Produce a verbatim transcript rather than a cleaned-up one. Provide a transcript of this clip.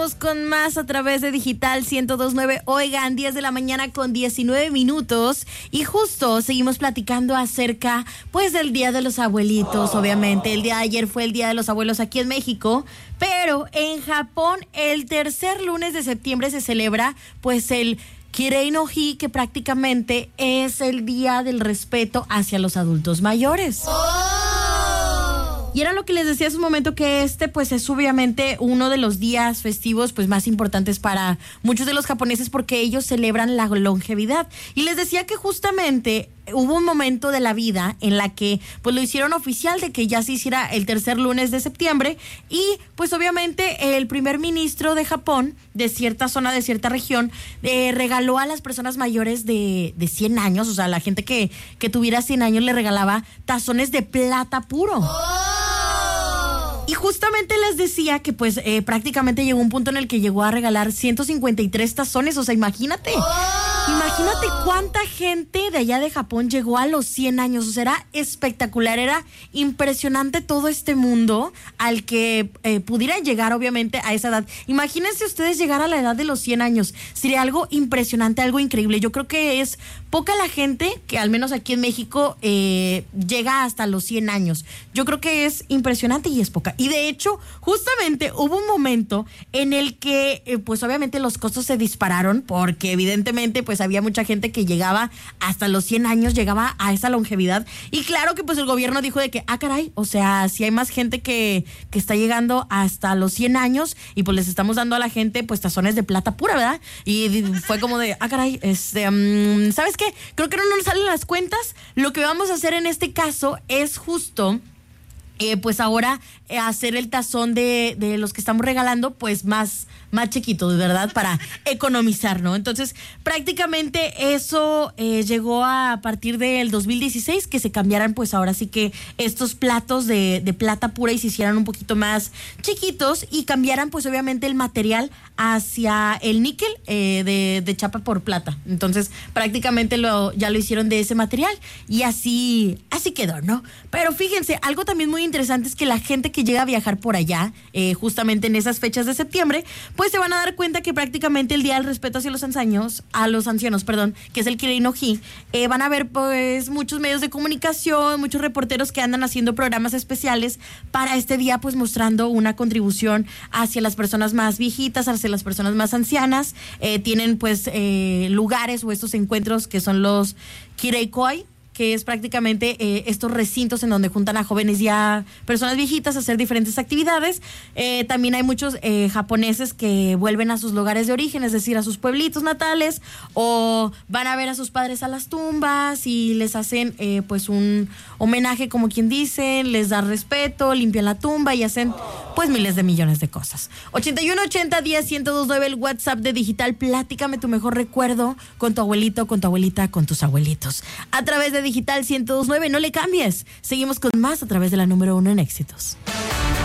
seguimos con más a través de Digital ciento dos punto nueve. Oigan, diez de la mañana con diecinueve minutos y justo seguimos platicando acerca pues del Día de los Abuelitos. Obviamente el día de ayer fue el Día de los Abuelos aquí en México, pero en Japón el tercer lunes de septiembre se celebra pues el Kirei no Hi, que prácticamente es el Día del Respeto hacia los adultos mayores. Y era lo que les decía hace un momento, que este pues es obviamente uno de los días festivos pues más importantes para muchos de los japoneses, porque ellos celebran la longevidad. Y les decía que justamente hubo un momento de la vida en la que pues lo hicieron oficial de que ya se hiciera el tercer lunes de septiembre, y pues obviamente el primer ministro de Japón, de cierta zona, de cierta región, eh, regaló a las personas mayores de, de cien años, o sea, la gente que, que tuviera cien años, le regalaba tazones de plata puro. Y justamente les decía que pues eh, prácticamente llegó un punto en el que llegó a regalar ciento cincuenta y tres tazones, o sea, imagínate. Imagínate cuánta gente de allá de Japón llegó a los cien años, o sea, era espectacular, era impresionante todo este mundo al que eh, pudieran llegar obviamente a esa edad. Imagínense ustedes llegar a la edad de los cien años, sería algo impresionante, algo increíble. Yo creo que es poca la gente que al menos aquí en México eh, llega hasta los cien años. Yo creo que es impresionante y es poca. Y de hecho, justamente hubo un momento en el que eh, pues obviamente los costos se dispararon, porque evidentemente pues había mucha gente que llegaba hasta los cien años, llegaba a esa longevidad. Y claro que pues el gobierno dijo de que, ah caray, o sea, si hay más gente que, que está llegando hasta los cien años y pues les estamos dando a la gente pues tazones de plata pura, ¿verdad? Y fue como de, ah caray, este, um, ¿sabes qué? Creo que no nos salen las cuentas. Lo que vamos a hacer en este caso es justo Eh, pues ahora eh, hacer el tazón de, de los que estamos regalando pues más, más chiquitos, ¿verdad? Para economizar, ¿no? Entonces prácticamente eso eh, llegó a partir del dos mil dieciséis, que se cambiaran pues ahora sí que estos platos de, de plata pura y se hicieran un poquito más chiquitos, y cambiaran pues obviamente el material hacia el níquel eh, de, de chapa por plata. Entonces prácticamente lo, ya lo hicieron de ese material y así, así quedó, ¿no? Pero fíjense, algo también muy interesante es que la gente que llega a viajar por allá, eh, justamente en esas fechas de septiembre, pues se van a dar cuenta que prácticamente el Día del Respeto hacia los ancianos, a los ancianos, perdón, que es el Kirei no Hi, eh, van a ver pues muchos medios de comunicación, muchos reporteros que andan haciendo programas especiales para este día, pues mostrando una contribución hacia las personas más viejitas, hacia las personas más ancianas. Eh, tienen pues eh, lugares o estos encuentros que son los Kireikoi, que es prácticamente eh, estos recintos en donde juntan a jóvenes y a personas viejitas a hacer diferentes actividades. Eh, también hay muchos eh, japoneses que vuelven a sus lugares de origen, es decir, a sus pueblitos natales, o van a ver a sus padres a las tumbas y les hacen eh, pues un homenaje, como quien dice, les da respeto, limpian la tumba y hacen pues miles de millones de cosas. ochenta y uno ochenta diez ciento dos nueve, el WhatsApp de Digital. Platícame tu mejor recuerdo con tu abuelito, con tu abuelita, con tus abuelitos. A través de Digital ciento dos punto nueve, no le cambies. Seguimos con más a través de la número uno en éxitos.